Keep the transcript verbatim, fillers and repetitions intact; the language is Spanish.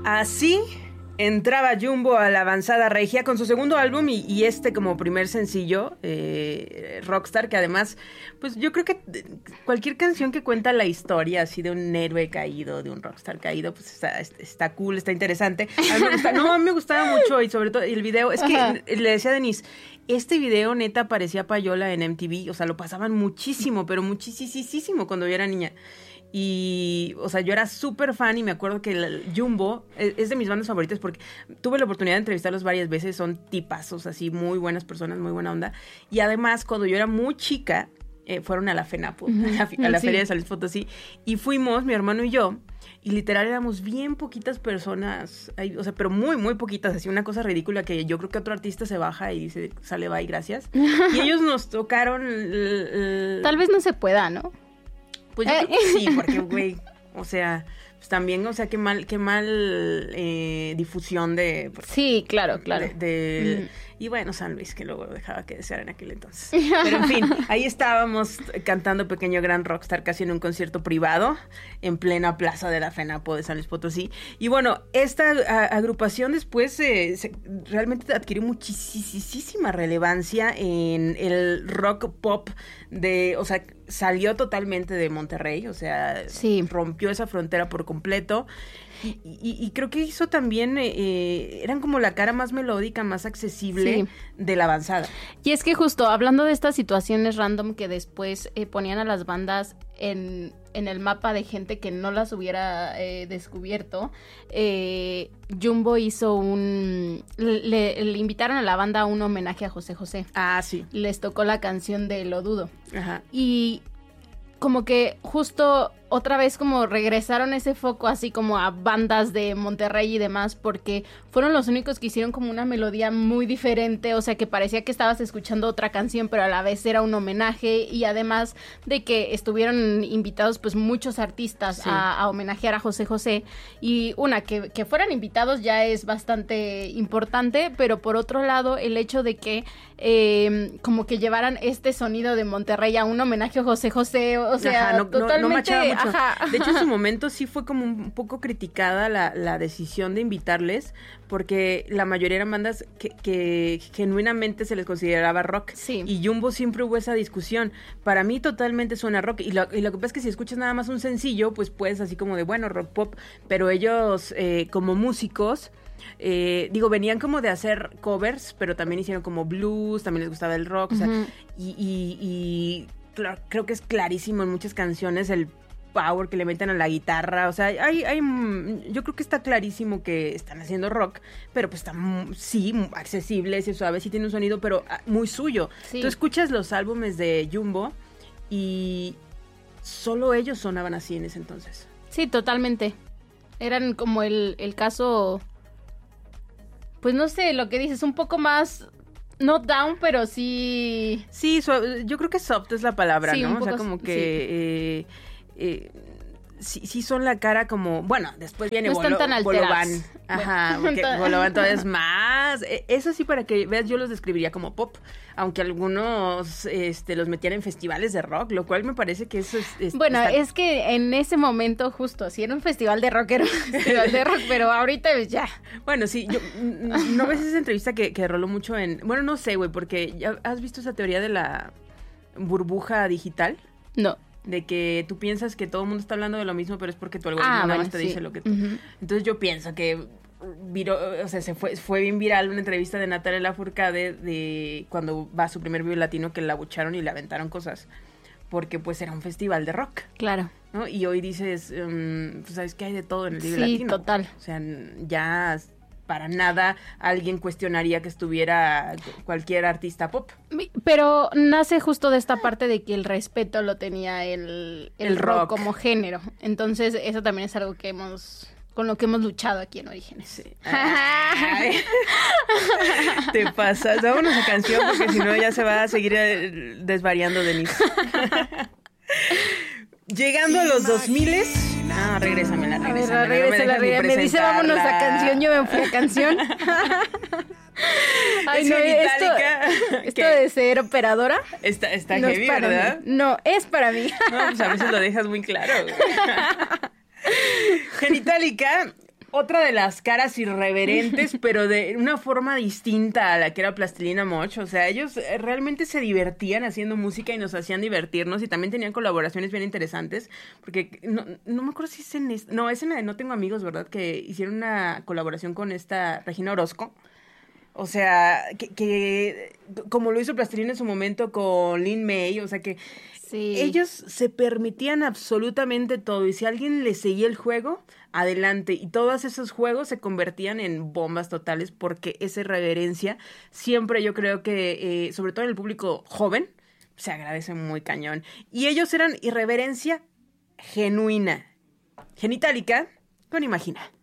Así entraba Jumbo a la avanzada regia con su segundo álbum y, y este como primer sencillo, eh, Rockstar, que además, pues yo creo que cualquier canción que cuenta la historia así de un héroe caído, de un rockstar caído, pues está, está cool, está interesante. A mí me gusta, no, a mí me gustaba mucho y sobre todo el video, es que Ajá. le decía a Denise, este video neta parecía payola en M T V, o sea, lo pasaban muchísimo, pero muchísimo cuando yo era niña. Y, o sea, yo era súper fan y me acuerdo que el Jumbo es, es de mis bandas favoritas porque tuve la oportunidad de entrevistarlos varias veces, son tipazos así, muy buenas personas, muy buena onda. Y además, cuando yo era muy chica, eh, fueron a la FENAPO, uh-huh. a, la, a la sí. Feria de San Luis Potosí, y fuimos, mi hermano y yo, y literal éramos bien poquitas personas, o sea, pero muy, muy poquitas, así una cosa ridícula que yo creo que otro artista se baja y dice, sale, bye, gracias. Y ellos nos tocaron... El, el... Tal vez no se pueda, ¿no? Pues yo creo que sí, porque, güey, o sea, pues también, o sea, qué mal, qué mal eh, difusión de... Sí, claro, claro. De, de, mm. Y bueno, San Luis, que luego dejaba que desear en aquel entonces. Pero en fin, ahí estábamos cantando Pequeño Gran Rockstar casi en un concierto privado, en plena plaza de la FENAPO de San Luis Potosí. Y bueno, esta a, agrupación después eh, se, realmente adquirió muchísima relevancia en el rock pop de, o sea, salió totalmente de Monterrey, o sea, sí. rompió esa frontera por completo. Y, y, y creo que hizo también, eh, eran como la cara más melódica, más accesible sí. de la avanzada. Y es que justo hablando de estas situaciones random que después eh, ponían a las bandas en, en el mapa de gente que no las hubiera eh, descubierto, eh, Jumbo hizo un... Le, le invitaron a la banda a un homenaje a José José. Ah, sí. Les tocó la canción de Lo Dudo. Ajá. Y como que justo otra vez como regresaron ese foco así como a bandas de Monterrey y demás, porque fueron los únicos que hicieron como una melodía muy diferente, o sea que parecía que estabas escuchando otra canción, pero a la vez era un homenaje, y además de que estuvieron invitados pues muchos artistas sí. a, a homenajear a José José, y una, que, que fueran invitados ya es bastante importante, pero por otro lado el hecho de que eh, como que llevaran este sonido de Monterrey a un homenaje a José José, o sea, Ajá, no, totalmente... No, no Ajá. De hecho, en su momento sí fue como un poco criticada la, la decisión de invitarles, porque la mayoría eran bandas que, que genuinamente se les consideraba rock. Sí. Y Jumbo siempre hubo esa discusión. Para mí totalmente suena rock. Y lo, y lo que pasa es que si escuchas nada más un sencillo, pues puedes así como de, bueno, rock pop. Pero ellos, eh, como músicos... Eh, digo, venían como de hacer covers, pero también hicieron como blues, también les gustaba el rock, uh-huh. o sea, y, y, y claro, creo que es clarísimo en muchas canciones el power que le meten a la guitarra, o sea, hay, hay, yo creo que está clarísimo que están haciendo rock, pero pues está, sí, accesible, sí, suave, sí tiene un sonido, pero muy suyo. Sí. Tú escuchas los álbumes de Jumbo y solo ellos sonaban así en ese entonces. Sí, totalmente. Eran como el, el caso, pues no sé, lo que dices, un poco más... No down, pero sí... Sí, suave, yo creo que soft es la palabra, sí, ¿no? Un poco, o sea, como que... Sí. Eh, eh, sí, sí son la cara como... Bueno, después viene no Bolo, tan Bolovan. Ajá, porque Bolovan todavía es más... Eso sí, para que veas, yo los describiría como pop, aunque algunos este, los metían en festivales de rock, lo cual me parece que eso es... es bueno, está... es que en ese momento justo, si era un festival de rock, era un festival de rock, pero ahorita ya... Bueno, sí, yo... ¿No ves esa entrevista que, que roló mucho en... Bueno, no sé, güey, porque ¿ya has visto esa teoría de la burbuja digital? No. De que tú piensas que todo el mundo está hablando de lo mismo, pero es porque tu algoritmo ah, nada bueno, más te sí. dice lo que tú... Uh-huh. Entonces yo pienso que viro, o sea, se fue, fue bien viral una entrevista de Natalia Lafourcade de cuando va a su primer Vive Latino, que la abucharon y le aventaron cosas, porque pues era un festival de rock. Claro. ¿No? Y hoy dices, um, pues sabes que hay de todo en el Vive sí, Latino. Sí, total. O sea, ya... para nada alguien cuestionaría que estuviera cualquier artista pop. Pero nace justo de esta parte de que el respeto lo tenía el, el, el rock. rock como género. Entonces eso también es algo que hemos... con lo que hemos luchado aquí en Orígenes. Sí. Ay, te pasas. Vámonos a canción porque si no ya se va a seguir desvariando Denise. Llegando a los dos miles... No, regrésamela, regrésamela. A ver, regrésala, no me, me dice vámonos a canción, yo me fui a canción. Ay, es no, esto, esto de ser operadora está, está no heavy, es para ¿verdad? Mí. No, es para mí. No, pues a veces lo dejas muy claro. Genitalica, otra de las caras irreverentes, pero de una forma distinta a la que era Plastilina Mosh. O sea, ellos realmente se divertían haciendo música y nos hacían divertirnos, y también tenían colaboraciones bien interesantes, porque no, no me acuerdo si es en... Es, no, es en la de No Tengo Amigos, ¿verdad? Que hicieron una colaboración con esta Regina Orozco. O sea, que, que como lo hizo Plastilina en su momento con Lin May, o sea que sí. Ellos se permitían absolutamente todo, y si alguien les seguía el juego, adelante, y todos esos juegos se convertían en bombas totales, porque esa irreverencia siempre yo creo que, eh, sobre todo en el público joven, se agradece muy cañón. Y ellos eran irreverencia genuina, genitálica, con Imagina.